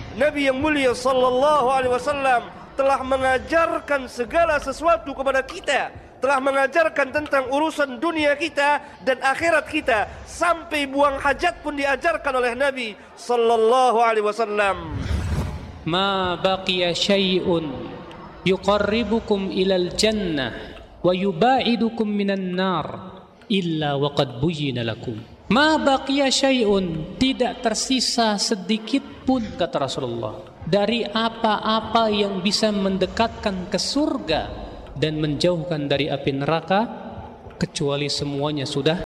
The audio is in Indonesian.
Nabi yang mulia sallallahu alaihi wasallam telah mengajarkan segala sesuatu kepada kita, telah mengajarkan tentang urusan dunia kita dan akhirat kita, sampai buang hajat pun diajarkan oleh Nabi sallallahu alaihi wasallam. Ma baqiya syai'un yuqarribukum ilal jannah wa yubaidukum minan nar illa waqad buyyina lakum. Ma baqiya syai'un, tidak tersisa sedikit pun, kata Rasulullah, dari apa-apa yang bisa mendekatkan ke surga dan menjauhkan dari api neraka, kecuali semuanya sudah